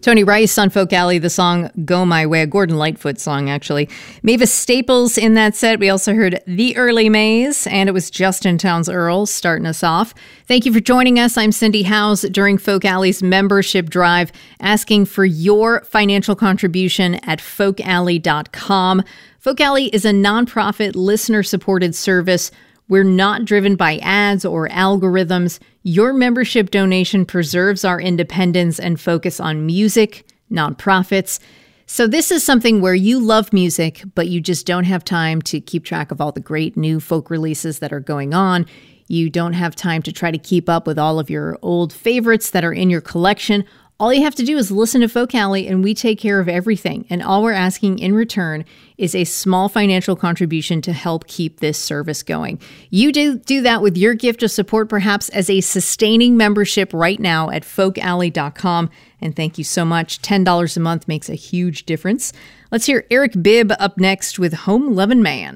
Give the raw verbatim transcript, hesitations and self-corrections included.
Tony Rice on Folk Alley, the song Go My Way, a Gordon Lightfoot song, actually. Mavis Staples in that set. We also heard The Early Maze, and it was Justin Townes Earle starting us off. Thank you for joining us. I'm Cindy Howes during Folk Alley's membership drive, asking for your financial contribution at folk alley dot com. Folk Alley is a nonprofit, listener-supported service. We're not driven by ads or algorithms. Your membership donation preserves our independence and focus on music, nonprofits. So this is something where you love music, but you just don't have time to keep track of all the great new folk releases that are going on. You don't have time to try to keep up with all of your old favorites that are in your collection. All you have to do is listen to Folk Alley, and we take care of everything. And all we're asking in return is a small financial contribution to help keep this service going. You do do that with your gift of support, perhaps as a sustaining membership right now at folk alley dot com. And thank you so much. ten dollars a month makes a huge difference. Let's hear Eric Bibb up next with Home Lovin' Man.